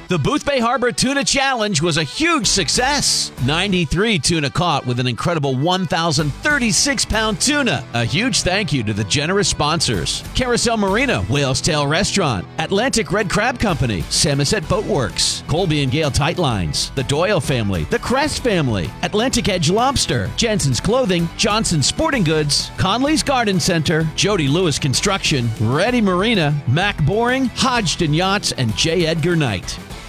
The Boothbay Harbor Tuna Challenge was a huge success. 93 tuna caught with an incredible 1,036-pound tuna. A huge thank you to the generous sponsors: Carousel Marina, Whale's Tail Restaurant, Atlantic Red Crab Company, Samoset Boat Works, Colby and Gale Tight Lines, the Doyle family, the Crest family, Atlantic Edge Lobster, Jensen's Clothing, Johnson's Sporting Goods, Conley's Garden Center, Jody Lewis Construction, Ready Marina, Mac Boring, Hodgson Yachts, and J. Edgar Knight.